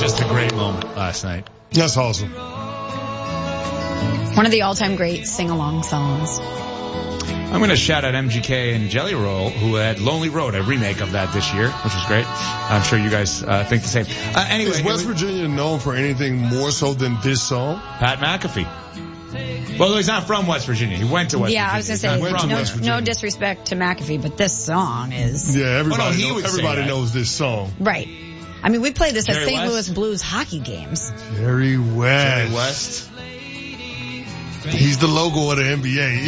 just a great moment last night. That's awesome. One of the all-time great sing-along songs. I'm going to shout out MGK and Jelly Roll, who had Lonely Road, a remake of that this year, which was great. I'm sure you guys think the same. Anyway, is West Virginia known for anything more so than this song? Pat McAfee. Well, he's not from West Virginia. He went to West Virginia. Yeah, I was going to say, no disrespect to McAfee, but this song is... Yeah, everybody knows this song. Right. I mean, we play this Jerry at St. West? Louis Blues hockey games. Jerry West. Jerry West. He's the logo of the NBA.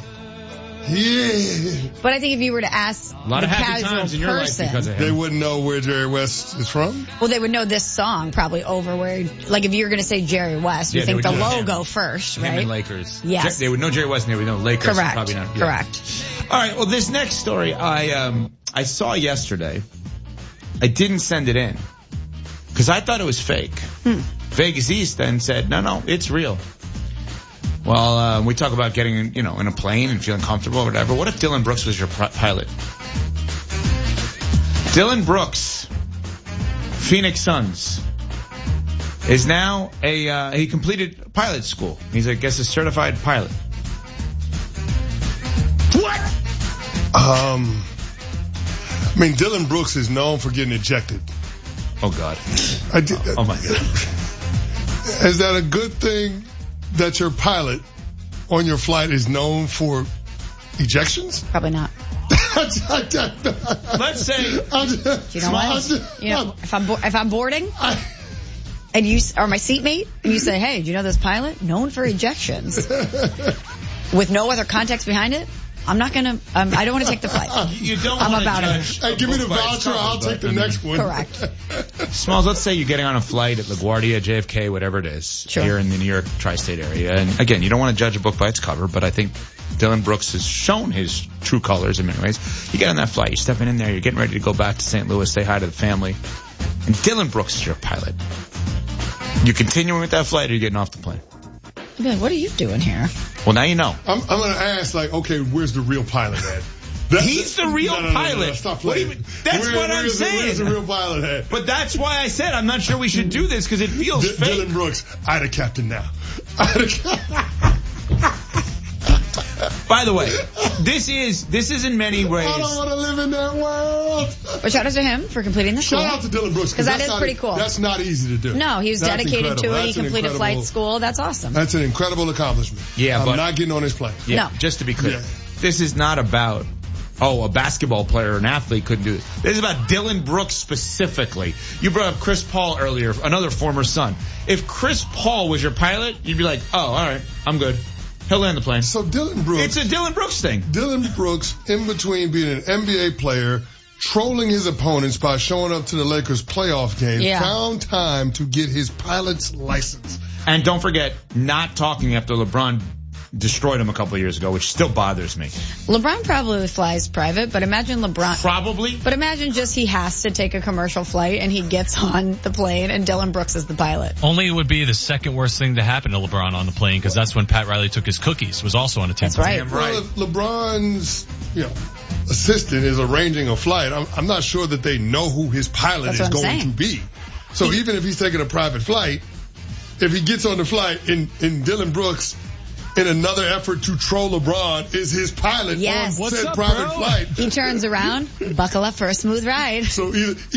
Yeah. But I think if you were to ask A lot the of happy casual times in your life person, because of They him. wouldn't know where Jerry West is from? well, they would know this song probably over where, like if you were going to say Jerry West, you Yeah, they think the would know logo him. first, Him right? and Lakers. Yes. They would know Jerry West and they would know Lakers. Correct. Probably not. Yeah. Correct. All right. Well, this next story I saw yesterday. I didn't send it in because I thought it was fake. Vegas East then said, no, it's real. Well, we talk about getting, in a plane and feeling comfortable or whatever. What if Dylan Brooks was your pilot? Dylan Brooks, Phoenix Suns, is now he completed pilot school. He's, I guess, a certified pilot. What? I mean, Dylan Brooks is known for getting ejected. Oh, God. Oh, my God. Is that a good thing that your pilot on your flight is known for ejections? Probably not. Let's say, Do you know what? If I'm boarding and you are my seatmate and you say, hey, do you know this pilot? Known for ejections. With no other context behind it, I'm not going to, I don't want to take the flight. you don't I'm want to about judge. Hey, give me the voucher, I'll take the next one. Correct. Smalls, let's say you're getting on a flight at LaGuardia, JFK, whatever it is, Sure. here in the New York tri-state area. And again, you don't want to judge a book by its cover, but I think Dylan Brooks has shown his true colors in many ways. You get on that flight, you're stepping in there, you're getting ready to go back to St. Louis, say hi to the family, and Dylan Brooks is your pilot. You continuing with that flight or you getting off the plane? I'd be like, what are you doing here? Well, now you know. I'm going to ask, okay, where's the real pilot at? He's the real pilot. No, stop playing. That's what I'm saying. Where's the real pilot at? But that's why I said I'm not sure we should do this because it feels fake. Dylan Brooks, I'm the captain now. By the way, this is in many ways. I don't want to live in that world. But shout out to him for completing the school. Shout out to Dylan Brooks. Because that is pretty cool. That's not easy to do. No, he was That's dedicated to incredible. it. He That's an completed flight school. That's awesome. That's an incredible accomplishment. Yeah, I'm but not getting on his plane. Yeah, No. just to be clear, Yeah. this is not about, a basketball player or an athlete couldn't do this. This is about Dylan Brooks specifically. You brought up Chris Paul earlier, another former Sun. If Chris Paul was your pilot, you'd be like, oh, all right, I'm good. He'll land the plane. So Dylan Brooks. It's a Dylan Brooks thing. Dylan Brooks, in between being an NBA player, trolling his opponents by showing up to the Lakers playoff game, found time to get his pilot's license. And don't forget, not talking after LeBron destroyed him a couple of years ago, which still bothers me. LeBron probably flies private, but imagine LeBron. Probably. But imagine just he has to take a commercial flight and he gets on the plane and Dylan Brooks is the pilot. Only it would be the second worst thing to happen to LeBron on the plane because that's when Pat Riley took his cookies, was also on a team. That's right. Damn Well, if LeBron's, assistant is arranging a flight, I'm not sure that they know who his pilot That's is what I'm going saying. to be. So even if he's taking a private flight, if he gets on the flight and Dylan Brooks, in another effort to troll LeBron, is his pilot Yes. on What's said up, private bro? flight. He turns around, buckle up for a smooth ride. So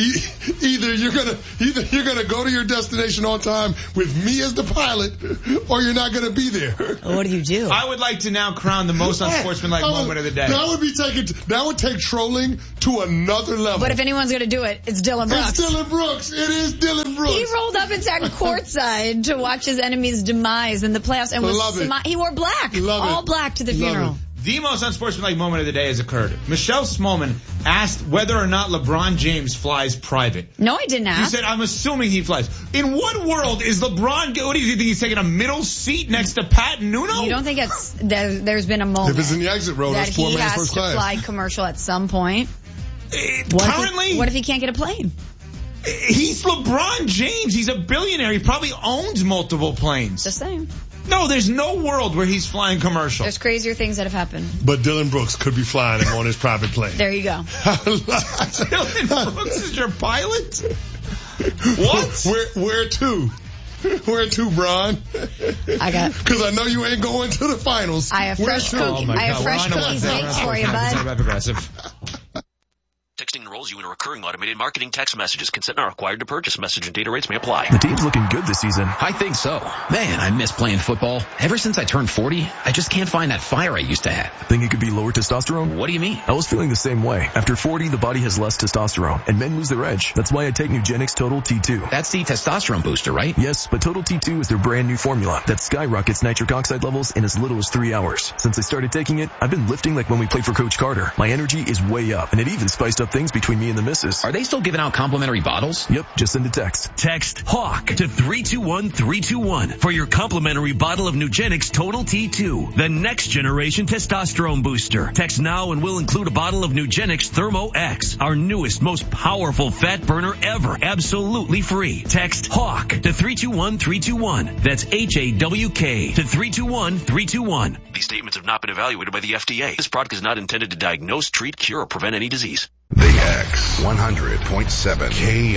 either you're gonna go to your destination on time with me as the pilot, or you're not gonna be there. What do? I would like to now crown the most unsportsmanlike moment of the day. That would take trolling to another level. But if anyone's going to do it, it's Dylan Brooks. It's Dylan Brooks. It is Dylan Brooks. He rolled up and sat courtside to watch his enemy's demise in the playoffs and Love it. he wore black. Love it. All black to the Love funeral. it. The most unsportsmanlike moment of the day has occurred. Michelle Smallman asked whether or not LeBron James flies private. No, I didn't You ask. said, I'm assuming he flies. In what world is LeBron, what do you think, he's taking a middle seat next to Pat Nuno? You don't think there's been a moment If it's in the exit row, that that's poor he man's has first to class. fly commercial at some point? Currently? What if he can't get a plane? He's LeBron James. He's a billionaire. He probably owns multiple planes. Just saying. No, there's no world where he's flying commercial. There's crazier things that have happened. But Dylan Brooks could be flying him on his private plane. There you go. Dylan Brooks is your pilot? What? Where to? Where to, Bron? Because I know you ain't going to the finals. I have fresh cookies. I have fresh cookies baked for you, bud. Texting enrolls you in a recurring automated marketing text messages. Consent not required to purchase. Message and data rates may apply. The team's looking good this season. I think so. Man, I miss playing football. Ever since I turned 40, I just can't find that fire I used to have. Think it could be lower testosterone? What do you mean? I was feeling the same way. After 40, the body has less testosterone, and men lose their edge. That's why I take Nugenix Total T2. That's the testosterone booster, right? Yes, but Total T2 is their brand new formula that skyrockets nitric oxide levels in as little as 3 hours. Since I started taking it, I've been lifting like when we played for Coach Carter. My energy is way up, and it even spiced up things between me and the missus. Are they still giving out complimentary bottles? Yep, just send a text. Text HAWK to 321-321 for your complimentary bottle of Nugenix Total T2, the next generation testosterone booster. Text now and we'll include a bottle of Nugenix Thermo X, our newest, most powerful fat burner ever, absolutely free. Text HAWK to 321-321. That's HAWK to 321-321. These statements have not been evaluated by the FDA. This product is not intended to diagnose, treat, cure, or prevent any disease. The X 100.7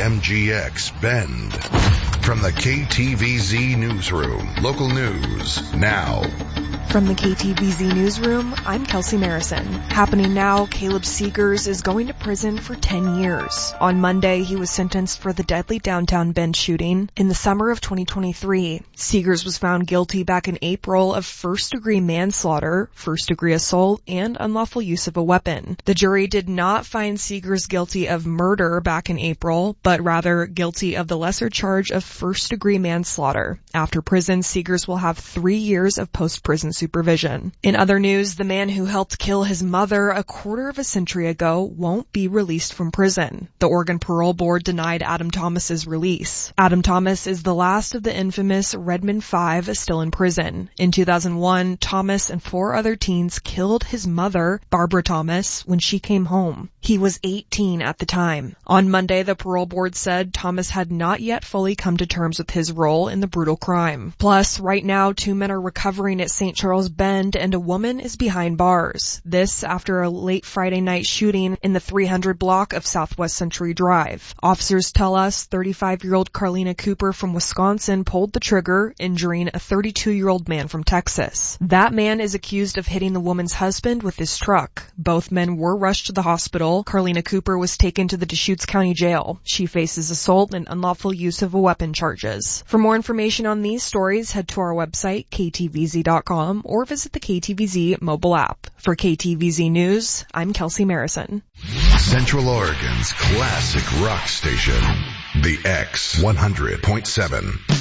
KMGX Bend. From the KTVZ Newsroom. Local news now. From the KTVZ Newsroom, I'm Kelsey Marison. Happening now, Caleb Seegers is going to prison for 10 years. On Monday, he was sentenced for the deadly downtown Bend shooting. In the summer of 2023, Seegers was found guilty back in April of first-degree manslaughter, first-degree assault, and unlawful use of a weapon. The jury did not find Seegers guilty of murder back in April, but rather guilty of the lesser charge of first-degree manslaughter. After prison, Seegers will have 3 years of post-prison supervision. In other news, the man who helped kill his mother a quarter of a century ago won't be released from prison. The Oregon Parole Board denied Adam Thomas's release. Adam Thomas is the last of the infamous Redmond Five still in prison. In 2001, Thomas and 4 other teens killed his mother, Barbara Thomas, when she came home. He was 18 at the time. On Monday, the parole board said Thomas had not yet fully come to terms with his role in the brutal crime. Plus, right now, 2 men are recovering at St. Charles Bend and a woman is behind bars. This after a late Friday night shooting in the 300 block of Southwest Century Drive. Officers tell us 35-year-old Carlina Cooper from Wisconsin pulled the trigger, injuring a 32-year-old man from Texas. That man is accused of hitting the woman's husband with his truck. Both men were rushed to the hospital. Carlina Cooper was taken to the Deschutes County Jail. She faces assault and unlawful use of a weapon charges. For more information on these stories, head to our website, ktvz.com, or visit the KTVZ mobile app. For KTVZ News, I'm Kelsey Marison. Central Oregon's classic rock station, The X 100.7.